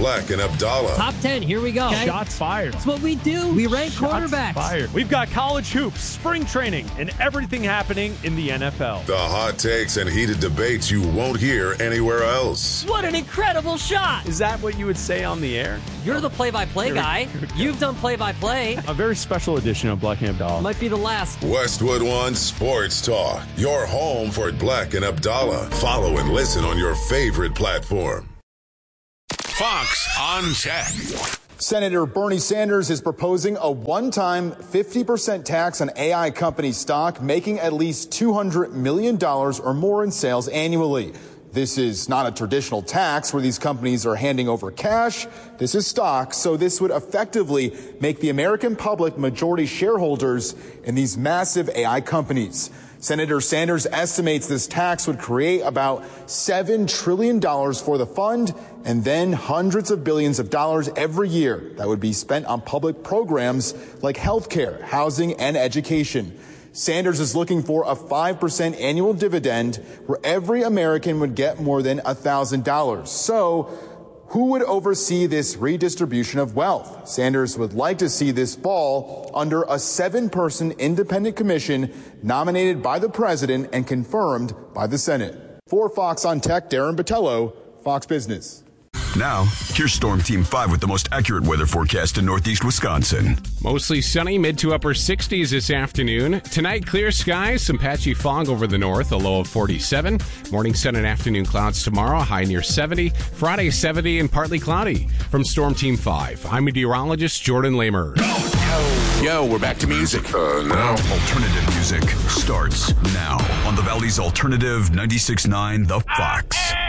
Black and Abdallah. Top 10, here we go. Okay. Shots fired. That's what we do. We rank quarterbacks. Fired. We've got college hoops, spring training, and everything happening in the NFL. The hot takes and heated debates you won't hear anywhere else. What an incredible shot. Is that what you would say on the air? You're the play-by-play guy. You've done play-by-play. A very special edition of Black and Abdallah. Might be the last. Westwood One Sports Talk. Your home for Black and Abdallah. Follow and listen on your favorite platform. Fox on Tech. Senator Bernie Sanders is proposing a one-time 50% tax on AI company stock, making at least $200 million or more in sales annually. This is not a traditional tax where these companies are handing over cash. This is stock, so this would effectively make the American public majority shareholders in these massive AI companies. Senator Sanders estimates this tax would create about $7 trillion for the fund and then hundreds of billions of dollars every year that would be spent on public programs like healthcare, housing, and education. Sanders is looking for a 5% annual dividend where every American would get more than $1,000. So who would oversee this redistribution of wealth? Sanders would like to see this fall under a 7-person independent commission nominated by the president and confirmed by the Senate. For Fox on Tech, Darren Botello, Fox Business. Now, here's Storm Team 5 with the most accurate weather forecast in Northeast Wisconsin. Mostly sunny, mid to upper 60s this afternoon. Tonight, clear skies, some patchy fog over the north, a low of 47. Morning sun and afternoon clouds tomorrow, high near 70. Friday, 70 and partly cloudy. From Storm Team 5, I'm meteorologist Jordan Lamer. Yo, we're back to music. Now. Alternative music starts now on the Valley's Alternative 96.9 The Fox.